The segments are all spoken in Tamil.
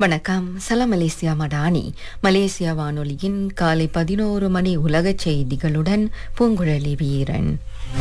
வணக்கம். சலாம் மலேசியா மடானி. மலேசியா வானொலியின் காலை 11 மணி உலகச் செய்திகளுடன் பூங்குழலி வீரன்.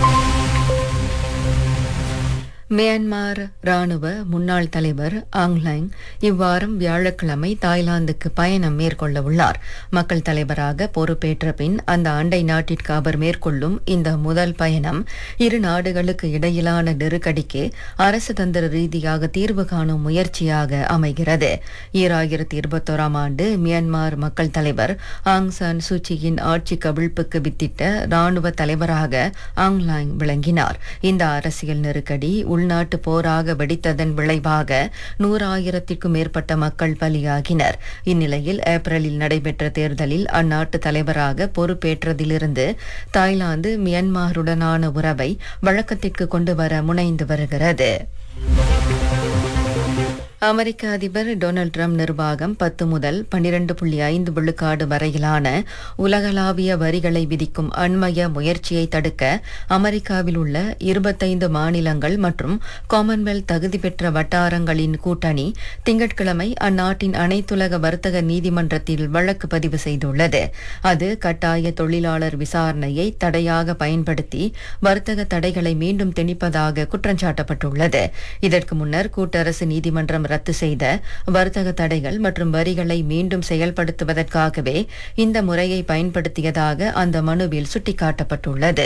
மியான்மர் ராணுவ முன்னாள் தலைவர் ஆங் லைங் இவ்வாரம் வியாழக்கிழமை தாய்லாந்துக்கு பயணம் மேற்கொள்ள உள்ளார். மக்கள் தலைவராக பொறுப்பேற்ற பின் அந்த அண்டை நாட்டிற்கு அவர் மேற்கொள்ளும் இந்த முதல் பயணம் இரு நாடுகளுக்கு இடையிலான நெருக்கடிக்கு அரசு தந்திர ரீதியாக தீர்வு காணும் முயற்சியாக அமைகிறது. 2021ஆம் ஆண்டு மியான்மர் மக்கள் தலைவர் ஆங் சான் சூச்சியின் ஆட்சி கவிழ்ப்புக்கு வித்திட்ட ராணுவ தலைவராக ஆங் லைங் விளங்கினார். இந்த அரசியல் நெருக்கடி உள்நாட்டு போராக வெடித்ததன் விளைவாக 100,000க்கும் மேற்பட்ட மக்கள் பலியாகினர். இந்நிலையில் ஏப்ரலில் நடைபெற்ற தேர்தலில் அந்நாட்டு தலைவராக பொறுப்பேற்றதிலிருந்து தாய்லாந்து மியான்மருடனான உறவை வழக்கத்திற்கு கொண்டு வர முனைந்து வருகிறது. அமெரிக்க அதிபர் டொனால்ட் ட்ரம்ப் நிர்வாகம் 10 முதல் 12.5 விழுக்காடு வரையிலான உலகளாவிய வரிகளை விதிக்கும் அண்மைய முயற்சியை தடுக்க அமெரிக்காவில் உள்ள 25 மாநிலங்கள் மற்றும் காமன்வெல்த் தகுதி பெற்ற வட்டாரங்களின் கூட்டணி திங்கட்கிழமை அந்நாட்டின் அனைத்துலக வர்த்தக நீதிமன்றத்தில் வழக்கு பதிவு செய்துள்ளது. அது கட்டாய தொழிலாளர் விசாரணையை தடையாக பயன்படுத்தி வர்த்தக தடைகளை மீண்டும் திணிப்பதாக குற்றஞ்சாட்டப்பட்டுள்ளது. இதற்கு முன்னர் கூட்டரசு நீதிமன்றம் ரத்து செய்த வர்த்தக தடைகள் மற்றும் வரிகளை மீண்டும் செயல்படுத்துவதற்காகவே இந்த முறையை பயன்படுத்தியதாக அந்த மனுவில் சுட்டிக்காட்டப்பட்டுள்ளது.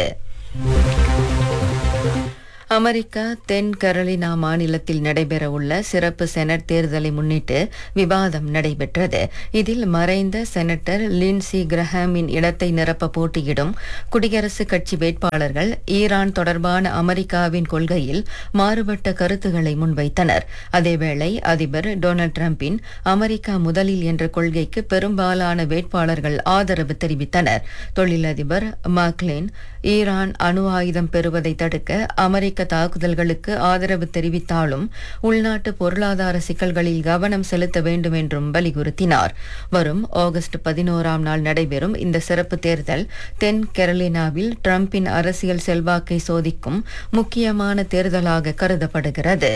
அமெரிக்கா தென் கரோலினா மாநிலத்தில் நடைபெறவுள்ள சிறப்பு செனட் தேர்தலை முன்னிட்டு விவாதம் நடைபெற்றது. இதில் மறைந்த செனட்டர் லின்சி கிரஹாமின் இடத்தை நிரப்ப போட்டியிடும் குடியரசுக் கட்சி வேட்பாளர்கள் ஈரான் தொடர்பான அமெரிக்காவின் கொள்கையில் மாறுபட்ட கருத்துக்களை முன்வைத்தனர். அதேவேளை அதிபர் டொனால்ட் ட்ரம்பின் அமெரிக்கா முதலில் என்ற கொள்கைக்கு பெரும்பாலான வேட்பாளர்கள் ஆதரவு தெரிவித்தனர். தொழிலதிபர் மாக்லின் ஈரான் அணு ஆயுதம் பெறுவதை தடுக்க அமெரிக்க தாக்குதல்களுக்கு ஆதரவு தெரிவித்தாலும் உள்நாட்டு பொருளாதார சிக்கல்களில் கவனம் செலுத்த வேண்டும் என்றும் வலியுறுத்தினார். வரும் ஆகஸ்ட் 11ஆம் நாள் நடைபெறும் இந்த சிறப்பு தேர்தல் தென் கரோலினாவில் ட்ரம்பின் அரசியல் செல்வாக்கை சோதிக்கும் முக்கியமான தேர்தலாக கருதப்படுகிறது.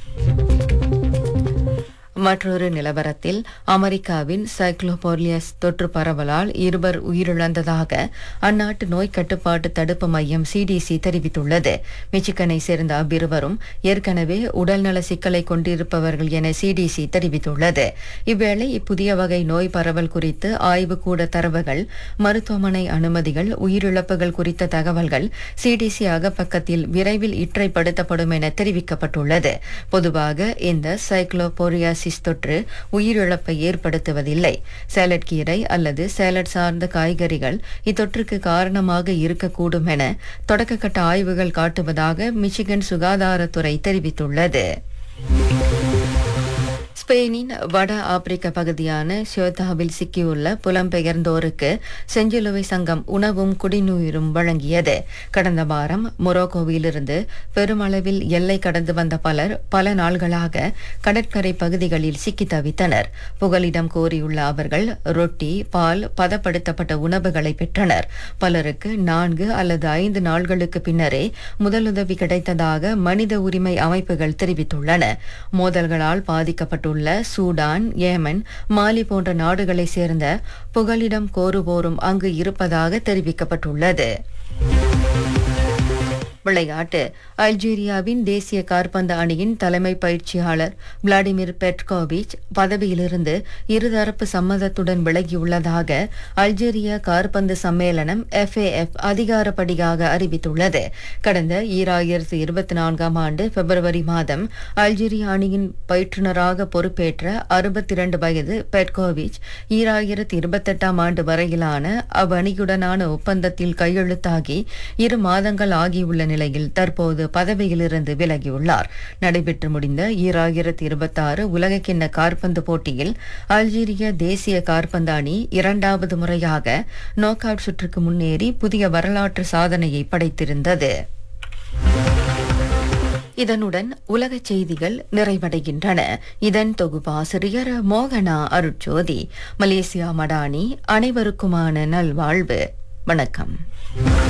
மற்றொரு நிலவரத்தில் அமெரிக்காவின் சைக்ளோபோலியஸ் தொற்று பரவலால் 2 உயிரிழந்ததாக அந்நாட்டு நோய் கட்டுப்பாட்டு தடுப்பு மையம் CDC தெரிவித்துள்ளது. மிச்சிகனை சேர்ந்த அவ்விருவரும் ஏற்கனவே உடல்நல சிக்கலை கொண்டிருப்பவர்கள் என CDC தெரிவித்துள்ளது. இவ்வேளை இப்புதிய வகை நோய் பரவல் குறித்து ஆய்வுக்கூட தரவுகள், மருத்துவமனை அனுமதிகள், உயிரிழப்புகள் குறித்த தகவல்கள் CDC அகப்பக்கத்தில் விரைவில் இற்றைப்படுத்தப்படும் என தெரிவிக்கப்பட்டுள்ளது. பொதுவாக இந்த சைக்ளோபோரியாசிஸ் தொற்று உயிரிழப்பை ஏற்படுத்துவதில்லை. சேலட் கீரை அல்லது சேலட் சார்ந்த காய்கறிகள் இத்தொற்றுக்கு காரணமாக இருக்கக்கூடும் என தொடக்கக்கட்ட ஆய்வுகள் காட்டுவதாக மிச்சிகன் சுகாதாரத்துறை தெரிவித்துள்ளது. ஸ்பெயினின் வட ஆப்பிரிக்க பகுதியான ஷியோத்தாவில் சிக்கியுள்ள புலம்பெயர்ந்தோருக்கு செஞ்சிலுவை சங்கம் உணவும் குடிநீரும் வழங்கியது. கடந்த வாரம் மொரோக்கோவிலிருந்து பெருமளவில் எல்லை கடந்து வந்த பலர் பல நாள்களாக கடற்கரை பகுதிகளில் சிக்கி தவித்தனர். புகலிடம் கோரியுள்ள அவர்கள் ரொட்டி, பால், பதப்படுத்தப்பட்ட உணவுகளை பெற்றனர். பலருக்கு 4 அல்லது 5 நாள்களுக்கு பின்னரே முதலுதவி கிடைத்ததாக மனித உரிமை அமைப்புகள் தெரிவித்துள்ளன. மோதல்களால் பாதிக்கப்பட்டுள்ள சூடான், ஏமன், மாலி போன்ற நாடுகளைச் சேர்ந்த புகலிடம் கோருவோரும் அங்கு இருப்பதாக தெரிவிக்கப்பட்டுள்ளது. விளையாட்டு. அல்ஜீரியாவின் தேசிய காற்பந்து அணியின் தலைமை பயிற்சியாளர் விளாடிமிர் பெட்கோவிச் பதவியிலிருந்து இருதரப்பு சம்மதத்துடன் விலகியுள்ளதாக அல்ஜீரிய காற்பந்து சம்மேளனம் FAF அதிகாரப்படியாக அறிவித்துள்ளது. கடந்த 2024ஆம் ஆண்டு பிப்ரவரி மாதம் அல்ஜீரிய அணியின் பயிற்றுநராக பொறுப்பேற்ற 62 வயது பெட்கோவிச் 2028ஆம் ஆண்டு வரையிலான அவ்வணியுடனான ஒப்பந்தத்தில் கையெழுத்தாகி 2 மாதங்கள் ஆகியுள்ள நிலையில் தற்போது பதவியிலிருந்து விலகியுள்ளார். நடைபெற்று முடிந்த 2026 உலகக்கிண்ண காற்பந்து போட்டியில் அல்ஜீரிய தேசிய காற்பந்து அணி 2வது முறையாக நாக் அவுட் சுற்றுக்கு முன்னேறி புதிய வரலாற்று சாதனையை படைத்திருந்தது. இதனுடன் உலகச் செய்திகள் நிறைவடைகின்றன. இதன் தொகுப்பாசிரியர் மோகனா அருட்சோதி. மலேசியா மடானி. அனைவருக்குமான நல்வாழ்வு. வணக்கம்.